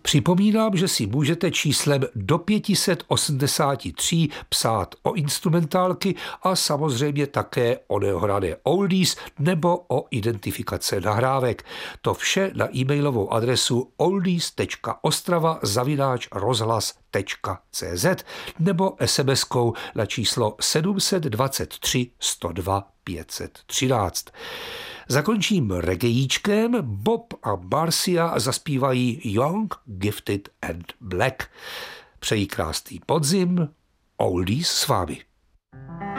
Připomínám, že si můžete číslem do 583 psát o instrumentálky a samozřejmě také o neohrané oldies nebo o identifikace nahrávek. To vše na e-mailovou adresu oldies.ostrava@rozhlas.cz nebo SMS-kou na číslo 723 102 513. Zakončím reggaeíčkem. Bob a Marcia zaspívají Young, Gifted and Black. Přeji krásný podzim, oldies s vámi.